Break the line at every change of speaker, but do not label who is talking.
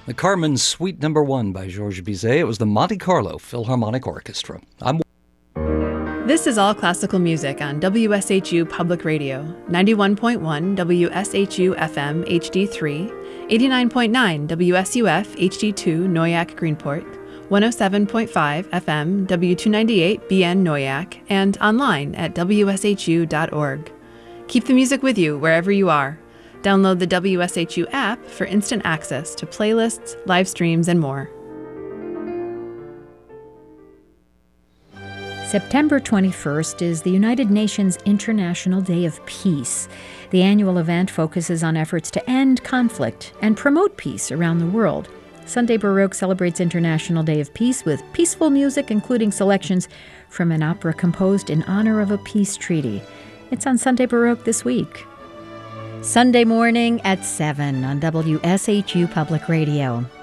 The Carmen's Suite No. 1 by Georges Bizet. It was the Monte Carlo Philharmonic Orchestra.
This is All Classical Music on WSHU Public Radio, 91.1 WSHU FM HD3, 89.9 WSUF HD2 Noyak Greenport, 107.5 FM W298 BN Noyak, and online at wshu.org. Keep the music with you wherever you are. Download the WSHU app for instant access to playlists, live streams, and more.
September 21st is the United Nations International Day of Peace. The annual event focuses on efforts to end conflict and promote peace around the world. Sunday Baroque celebrates International Day of Peace with peaceful music, including selections from an opera composed in honor of a peace treaty. It's on Sunday Baroque this week. Sunday morning at 7 on WSHU Public Radio.